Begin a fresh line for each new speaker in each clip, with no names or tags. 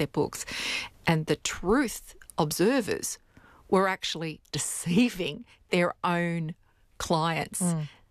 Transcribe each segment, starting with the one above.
their books. And the truth observers were actually deceiving their own clients.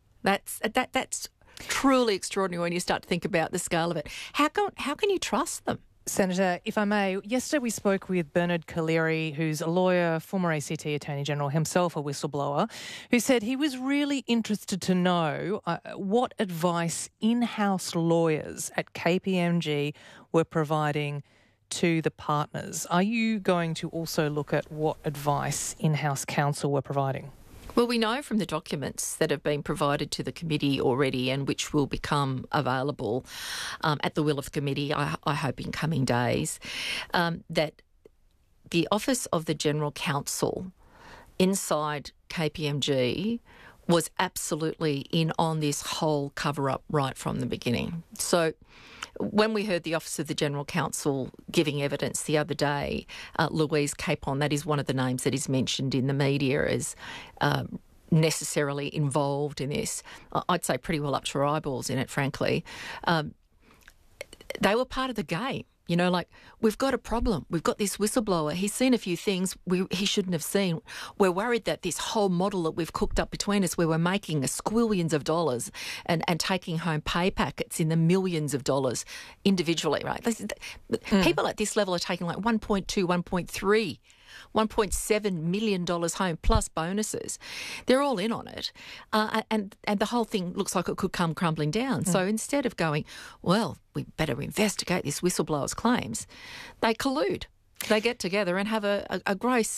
That's truly extraordinary when you start to think about the scale of it. How can you trust them?
Senator, if I may, yesterday we spoke with Bernard Collaery, who's a lawyer, former ACT Attorney General, himself a whistleblower, who said he was really interested to know what advice in-house lawyers at KPMG were providing to the partners. Are you going to also look at what advice in-house counsel were providing?
Well, we know from the documents that have been provided to the committee already and which will become available at the will of the committee, I hope in coming days, that the Office of the General Counsel inside KPMG was absolutely in on this whole cover-up right from the beginning. So when we heard the Office of the General Counsel giving evidence the other day, Louise Capon, that is one of the names that is mentioned in the media as necessarily involved in this, I'd say pretty well up to her eyeballs in it, frankly. They were part of the game. You know, like, we've got a problem. We've got this whistleblower. He's seen a few things he shouldn't have seen. We're worried that this whole model that we've cooked up between us, where we're making squillions of dollars and taking home pay packets in the millions of dollars individually, right? People at this level are taking like 1.2, 1.3, $1.7 million home plus bonuses. They're all in on it. And the whole thing looks like it could come crumbling down. So instead of going, well, we better investigate this whistleblower's claims, they collude. They get together and have a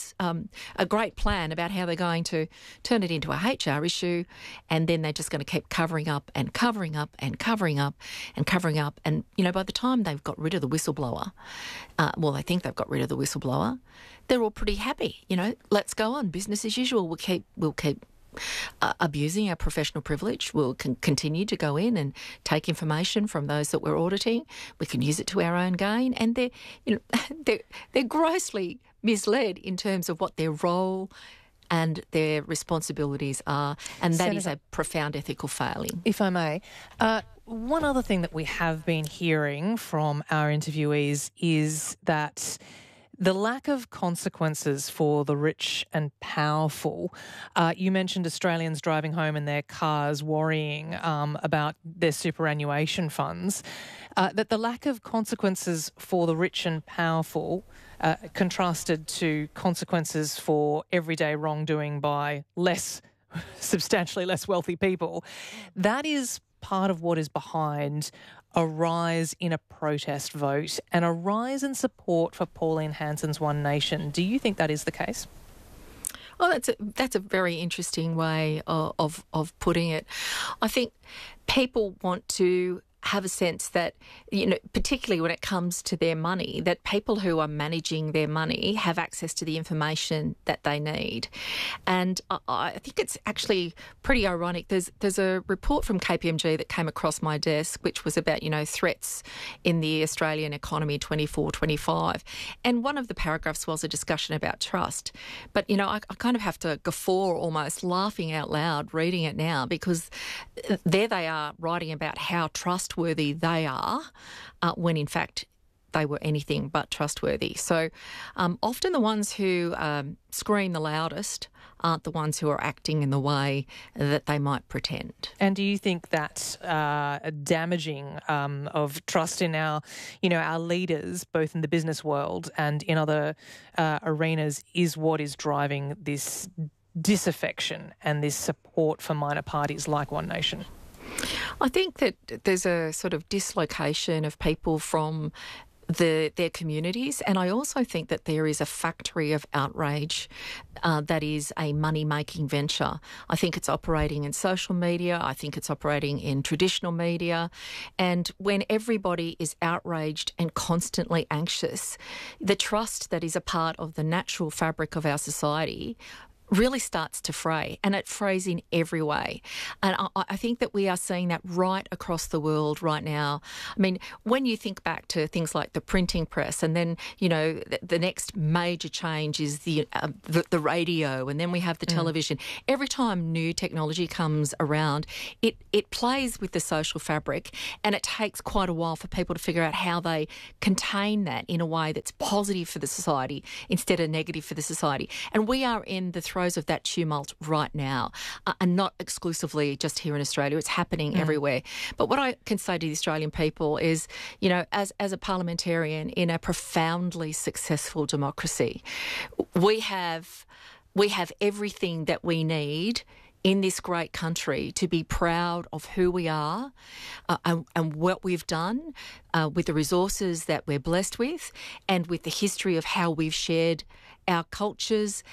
great plan about how they're going to turn it into a HR issue, and then they're just going to keep covering up and covering up and covering up and covering up. And, you know, by the time they've got rid of the whistleblower, they think they've got rid of the whistleblower, they're all pretty happy. You know, let's go on, business as usual. We'll keep abusing our professional privilege. We'll continue to go in and take information from those that we're auditing. We can use it to our own gain, and they're grossly misled in terms of what their role and their responsibilities are, and that is a profound ethical failing.
If I may, one other thing that we have been hearing from our interviewees is that the lack of consequences for the rich and powerful. You mentioned Australians driving home in their cars worrying about their superannuation funds. That the lack of consequences for the rich and powerful contrasted to consequences for everyday wrongdoing by substantially less wealthy people. That is part of what is behind a rise in a protest vote and a rise in support for Pauline Hanson's One Nation. Do you think that is the case?
Well, that's a very interesting way of putting it. I think people want to have a sense that, you know, particularly when it comes to their money, that people who are managing their money have access to the information that they need. And I think it's actually pretty ironic. There's a report from KPMG that came across my desk, which was about, you know, threats in the Australian economy 24-25. And one of the paragraphs was a discussion about trust. But, you know, I kind of have to guffaw almost, laughing out loud reading it now, because there they are writing about how trustworthy they are when in fact they were anything but trustworthy. So often the ones who scream the loudest aren't the ones who are acting in the way that they might pretend.
And do you think that damaging of trust in our leaders, both in the business world and in other arenas, is what is driving this disaffection and this support for minor parties like One Nation?
I think that there's a sort of dislocation of people from their communities, and I also think that there is a factory of outrage that is a money-making venture. I think it's operating in social media. I think it's operating in traditional media. And when everybody is outraged and constantly anxious, the trust that is a part of the natural fabric of our society really starts to fray, and it frays in every way. And I think that we are seeing that right across the world right now. I mean, when you think back to things like the printing press, and then, the next major change is the radio, and then we have the television. Every time new technology comes around, it plays with the social fabric, and it takes quite a while for people to figure out how they contain that in a way that's positive for the society instead of negative for the society. And we are in the throes of that tumult right now, and not exclusively just here in Australia. It's happening everywhere. But what I can say to the Australian people is, as a parliamentarian in a profoundly successful democracy, we have everything that we need in this great country to be proud of who we are and what we've done with the resources that we're blessed with, and with the history of how we've shared our cultures.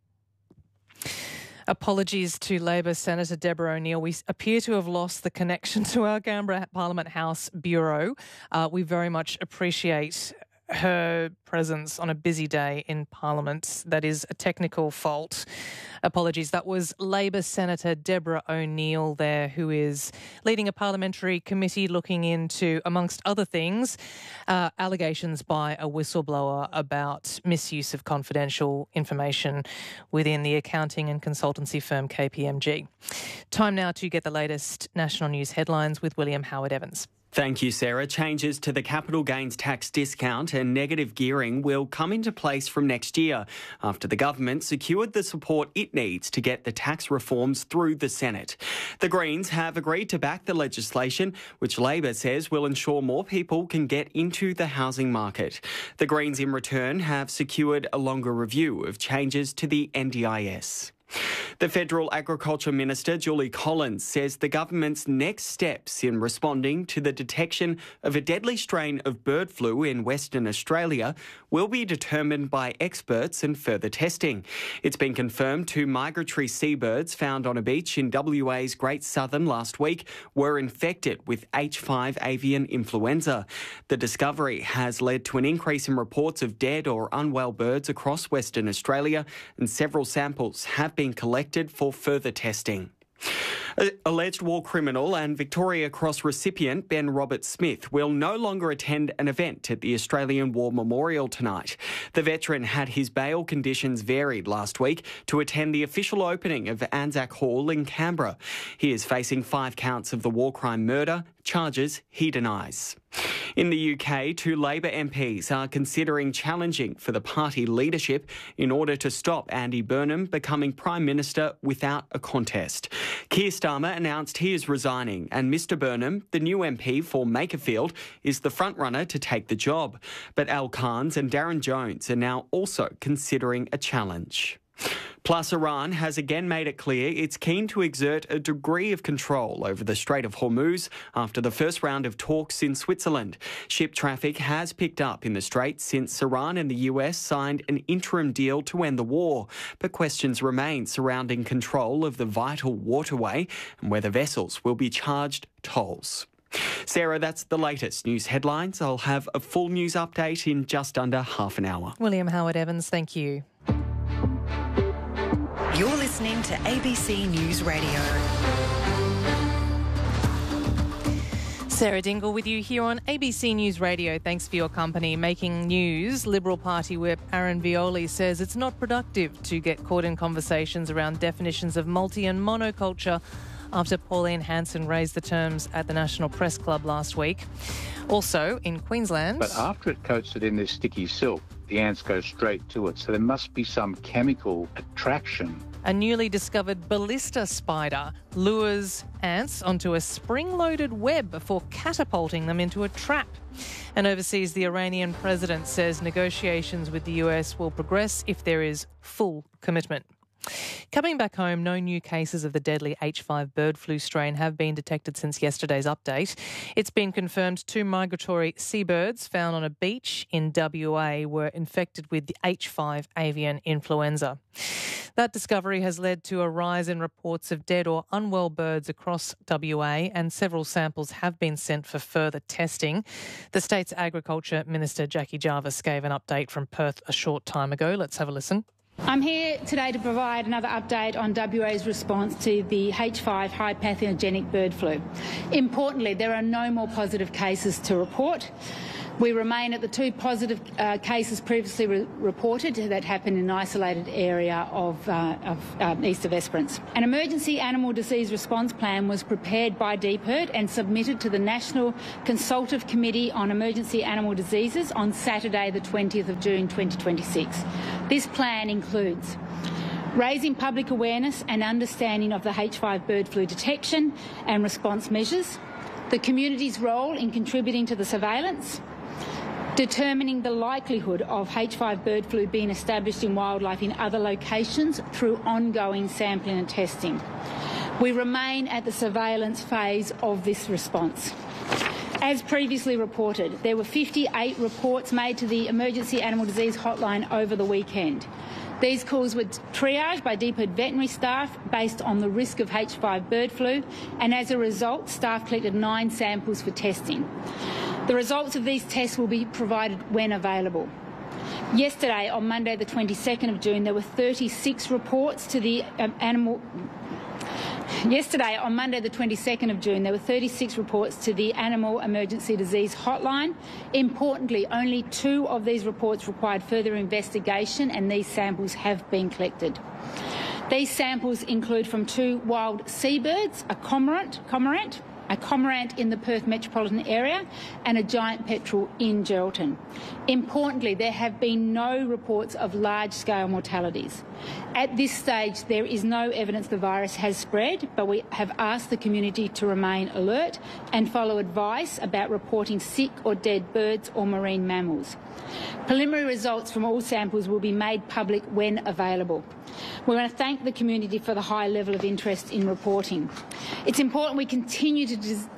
Apologies to Labor Senator Deborah O'Neill. We appear to have lost the connection to our Canberra Parliament House Bureau. We very much appreciate her presence on a busy day in Parliament. That is a technical fault. Apologies. That was Labor Senator Deborah O'Neill there, who is leading a parliamentary committee looking into, amongst other things, allegations by a whistleblower about misuse of confidential information within the accounting and consultancy firm KPMG. Time now to get the latest national news headlines with William Howard Evans.
Thank you, Sarah. Changes to the capital gains tax discount and negative gearing will come into place from next year after the government secured the support it needs to get the tax reforms through the Senate. The Greens have agreed to back the legislation, which Labor says will ensure more people can get into the housing market. The Greens, in return, have secured a longer review of changes to the NDIS. The Federal Agriculture Minister, Julie Collins, says the government's next steps in responding to the detection of a deadly strain of bird flu in Western Australia will be determined by experts and further testing. It's been confirmed 2 migratory seabirds found on a beach in WA's Great Southern last week were infected with H5 avian influenza. The discovery has led to an increase in reports of dead or unwell birds across Western Australia, and several samples have been collected for further testing. Alleged war criminal and Victoria Cross recipient Ben Roberts-Smith will no longer attend an event at the Australian War Memorial tonight. The veteran had his bail conditions varied last week to attend the official opening of Anzac Hall in Canberra. He is facing 5 counts of the war crime murder, charges he denies. In the UK, 2 Labor MPs are considering challenging for the party leadership in order to stop Andy Burnham becoming Prime Minister without a contest. Keir Starmer announced he is resigning, and Mr Burnham, the new MP for Makerfield, is the frontrunner to take the job. But Al Carnes and Darren Jones are now also considering a challenge. Plus, Iran has again made it clear it's keen to exert a degree of control over the Strait of Hormuz after the first round of talks in Switzerland. Ship traffic has picked up in the Strait since Iran and the US signed an interim deal to end the war, but questions remain surrounding control of the vital waterway and whether vessels will be charged tolls. Sarah, that's the latest news headlines. I'll have a full news update in just under half an hour.
William Howard Evans, thank you.
You're listening to ABC News Radio.
Sarah Dingle with you here on ABC News Radio. Thanks for your company. Making news, Liberal Party Whip Aaron Violi says it's not productive to get caught in conversations around definitions of multi and monoculture after Pauline Hanson raised the terms at the National Press Club last week. Also in Queensland.
But after it coats it in this sticky silk, the ants go straight to it. So there must be some chemical attraction.
A newly discovered ballista spider lures ants onto a spring-loaded web before catapulting them into a trap. And overseas, the Iranian president says negotiations with the US will progress if there is full commitment. Coming back home, no new cases of the deadly H5 bird flu strain have been detected since yesterday's update. It's been confirmed 2 migratory seabirds found on a beach in WA were infected with the H5 avian influenza. That discovery has led to a rise in reports of dead or unwell birds across WA, and several samples have been sent for further testing. The state's Agriculture Minister Jackie Jarvis gave an update from Perth a short time ago. Let's have a listen.
I'm here today to provide another update on WA's response to the H5 high pathogenic bird flu. Importantly, there are no more positive cases to report. We remain at the 2 positive cases previously reported that happened in an isolated area of east of Esperance. An emergency animal disease response plan was prepared by DPIRD and submitted to the National Consultative Committee on Emergency Animal Diseases on Saturday the 20th of June 2026. This plan includes raising public awareness and understanding of the H5 bird flu detection and response measures, the community's role in contributing to the surveillance, determining the likelihood of H5 bird flu being established in wildlife in other locations through ongoing sampling and testing. We remain at the surveillance phase of this response. As previously reported, there were 58 reports made to the Emergency Animal Disease Hotline over the weekend. These calls were triaged by DPIRD veterinary staff based on the risk of H5 bird flu, and as a result, staff collected 9 samples for testing. The results of these tests will be provided when available. Yesterday, on Monday the 22nd of June, there were 36 reports to the Yesterday, on Monday the 22nd of June, there were 36 reports to the Animal Emergency Disease Hotline. Importantly, only 2 of these reports required further investigation, and these samples have been collected. These samples include from 2 wild seabirds, a cormorant in the Perth metropolitan area and a giant petrel in Geraldton. Importantly, there have been no reports of large-scale mortalities. At this stage, there is no evidence the virus has spread, but we have asked the community to remain alert and follow advice about reporting sick or dead birds or marine mammals. Preliminary results from all samples will be made public when available. We want to thank the community for the high level of interest in reporting. It's important we continue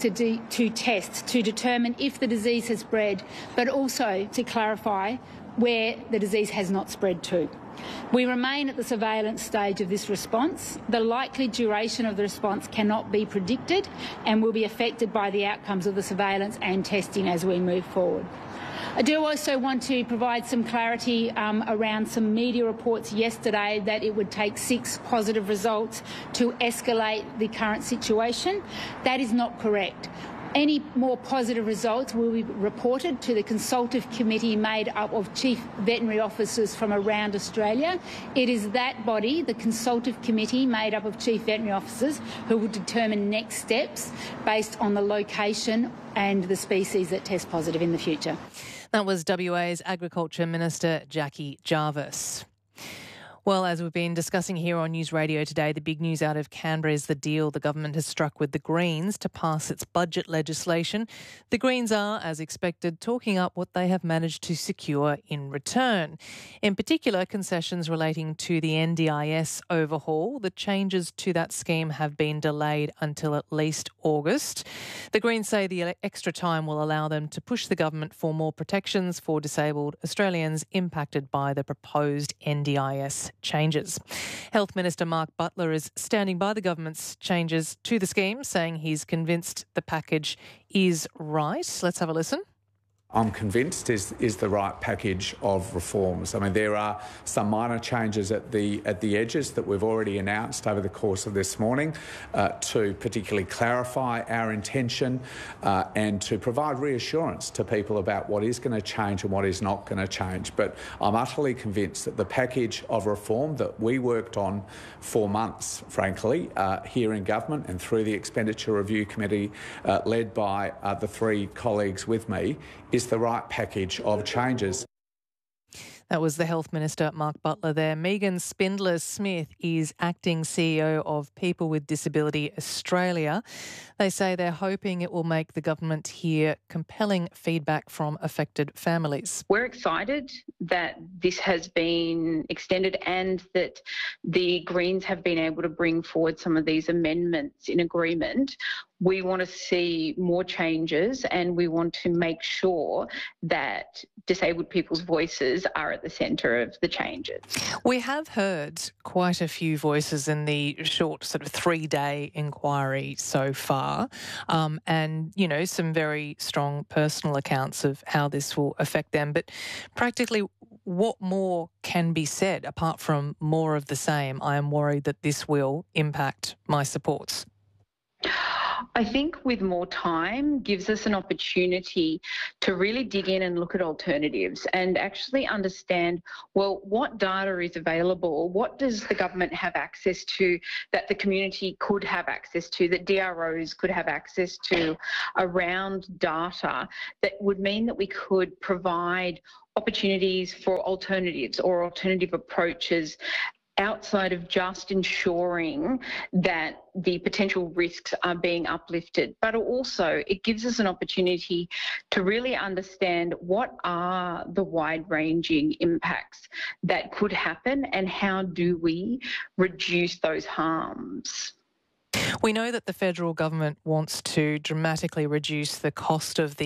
to test to determine if the disease has spread, but also to clarify where the disease has not spread to. We remain at the surveillance stage of this response. The likely duration of the response cannot be predicted and will be affected by the outcomes of the surveillance and testing as we move forward. I do also want to provide some clarity around some media reports yesterday that it would take 6 positive results to escalate the current situation. That is not correct. Any more positive results will be reported to the consultative committee made up of chief veterinary officers from around Australia. It is that body, the consultative committee made up of chief veterinary officers, who will determine next steps based on the location and the species that test positive in the future.
That was WA's Agriculture Minister Jackie Jarvis. Well, as we've been discussing here on News Radio today, the big news out of Canberra is the deal the government has struck with the Greens to pass its budget legislation. The Greens are, as expected, talking up what they have managed to secure in return. In particular, concessions relating to the NDIS overhaul. The changes to that scheme have been delayed until at least August. The Greens say the extra time will allow them to push the government for more protections for disabled Australians impacted by the proposed NDIS changes. Health Minister Mark Butler is standing by the government's changes to the scheme, saying he's convinced the package is right. Let's have a listen.
I'm convinced is the right package of reforms. I mean, there are some minor changes at the edges that we've already announced over the course of this morning to particularly clarify our intention and to provide reassurance to people about what is going to change and what is not going to change. But I'm utterly convinced that the package of reform that we worked on for months, frankly, here in government and through the Expenditure Review Committee led by the 3 colleagues with me is the right package of changes.
That was the Health Minister, Mark Butler there. Megan Spindler-Smith is Acting CEO of People with Disability Australia. They say they're hoping it will make the government hear compelling feedback from affected families.
We're excited that this has been extended and that the Greens have been able to bring forward some of these amendments in agreement. We want to see more changes and we want to make sure that disabled people's voices are at the centre of the changes.
We have heard quite a few voices in the short sort of 3-day inquiry so far and, you know, some very strong personal accounts of how this will affect them. But practically, what more can be said apart from more of the same? I am worried that this will impact my supports.
I think with more time gives us an opportunity to really dig in and look at alternatives and actually understand, well, what data is available? What does the government have access to that the community could have access to, that DROs could have access to around data that would mean that we could provide opportunities for alternatives or alternative approaches outside of just ensuring that the potential risks are being uplifted. But also it gives us an opportunity to really understand what are the wide-ranging impacts that could happen and how do we reduce those harms.
We know that the federal government wants to dramatically reduce the cost of the